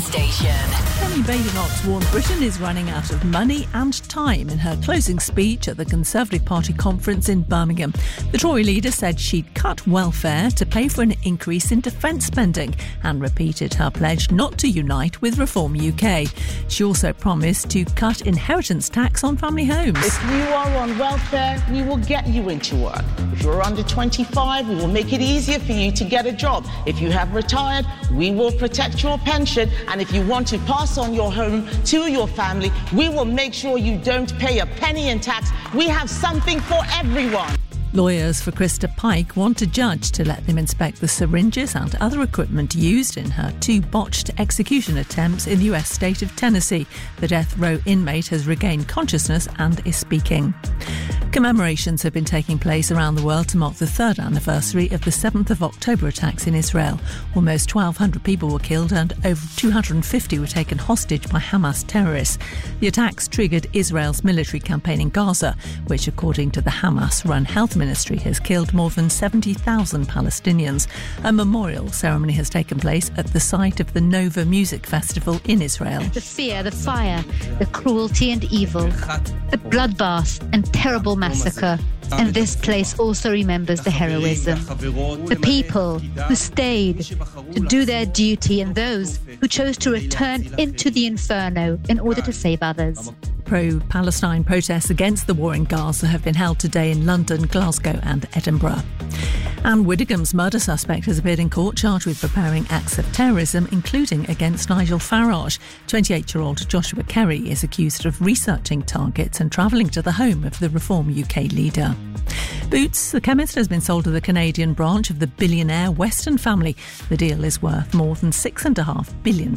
station. Kemi Badenoch warned Britain is running out of money and time in her closing speech at the Conservative Party conference in Birmingham. The Tory leader said she'd cut welfare to pay for an increase in defence spending and repeated her pledge not to unite with Reform UK. She also promised to cut inheritance tax on family homes. If you are on welfare, we will get you into work. If you're under 25, we will make it easier for you to get a job. If you have retired, we will protect your pension. And if you want to pass on your home to your family, we will make sure you don't pay a penny in tax. We have something for everyone. Lawyers for Krista Pike want a judge to let them inspect the syringes and other equipment used in her 2 botched execution attempts in the US state of Tennessee. The death row inmate has regained consciousness and is speaking. Commemorations have been taking place around the world to mark the 3rd anniversary of the 7th of October attacks in Israel. Almost 1,200 people were killed and over 250 were taken hostage by Hamas terrorists. The attacks triggered Israel's military campaign in Gaza, which, according to the Hamas-run health ministry, has killed more than 70,000 Palestinians. A memorial ceremony has taken place at the site of the Nova Music Festival in Israel. The fear, the fire, the cruelty and evil, the bloodbath and terrible massacre. And this place also remembers the heroism. The people who stayed to do their duty and those who chose to return into the inferno in order to save others. Pro-Palestine protests against the war in Gaza have been held today in London, Glasgow and Edinburgh. Anne Widdicombe's murder suspect has appeared in court charged with preparing acts of terrorism, including against Nigel Farage. 28-year-old Joshua Kerry is accused of researching targets and travelling to the home of the Reform UK leader. Boots, the chemist, has been sold to the Canadian branch of the billionaire Weston family. The deal is worth more than £6.5 billion.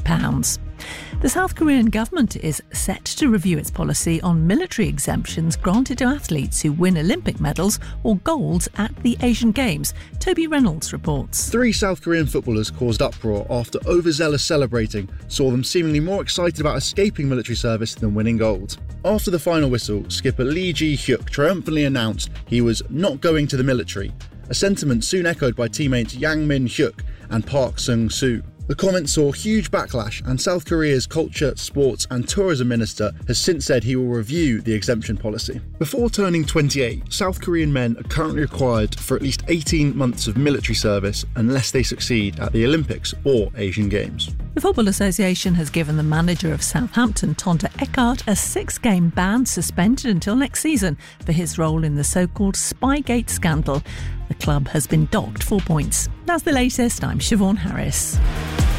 The South Korean government is set to review its policy on military exemptions granted to athletes who win Olympic medals or golds at the Asian Games. Toby Reynolds reports. 3 South Korean footballers caused uproar after overzealous celebrating saw them seemingly more excited about escaping military service than winning gold. After the final whistle, skipper Lee Ji-hyuk triumphantly announced he was not going to the military, a sentiment soon echoed by teammates Yang Min-hyuk and Park Sung-soo. The comment saw huge backlash, and South Korea's Culture, Sports and Tourism Minister has since said he will review the exemption policy. Before turning 28, South Korean men are currently required for at least 18 months of military service unless they succeed at the Olympics or Asian Games. The Football Association has given the manager of Southampton, Tonda Eckhart, a 6-game ban suspended until next season for his role in the so-called Spygate scandal. The club has been docked 4 points. That's the latest. I'm Siobhan Harris.